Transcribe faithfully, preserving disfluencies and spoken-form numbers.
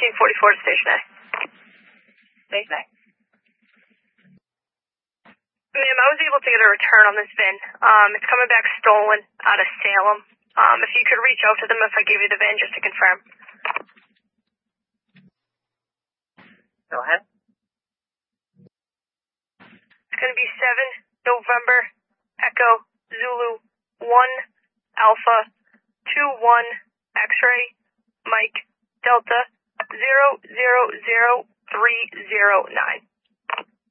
thirteen forty-four to Station A. Station A. Ma'am, I was able to get a return on this V I N. Um, it's coming back stolen out of Salem. Um, if you could reach out to them if I give you the V I N just to confirm. Go ahead. It's going to be seven November Echo Zulu one Alpha two one X-ray Mike Delta zero zero zero three zero nine.